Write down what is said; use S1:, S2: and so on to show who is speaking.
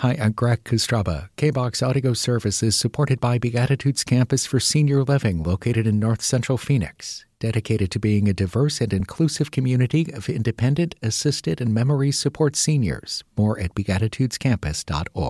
S1: Hi, I'm Greg Kostraba. KBOX Audio Service is supported by Beatitudes Campus for Senior Living located in North Central Phoenix, dedicated to being a diverse and inclusive community of independent, assisted, and memory support seniors. More at beatitudescampus.org.